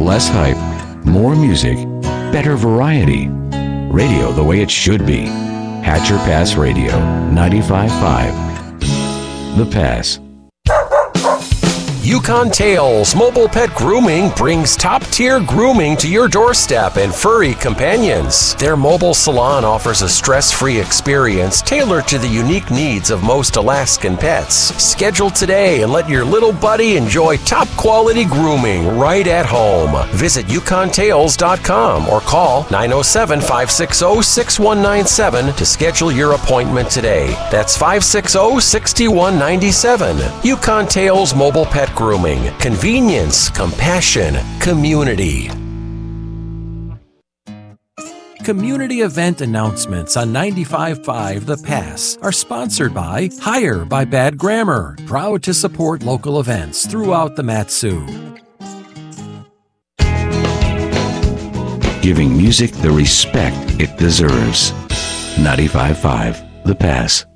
Less hype, more music, better variety. Radio the way it should be. Hatcher Pass Radio, 95.5. The Pass. Yukon Tails Mobile Pet Grooming brings top-tier grooming to your doorstep and furry companions. Their mobile salon offers a stress-free experience tailored to the unique needs of most Alaskan pets. Schedule today and let your little buddy enjoy top-quality grooming right at home. Visit YukonTails.com or call 907-560-6197 to schedule your appointment today. That's 560-6197. Yukon Tails Mobile Pet Grooming. Convenience, compassion, community. Community event announcements on 95.5 The Pass are sponsored by Hire by Bad Grammar, proud to support local events throughout the Mat-Su. Giving music the respect it deserves. 95.5 The Pass.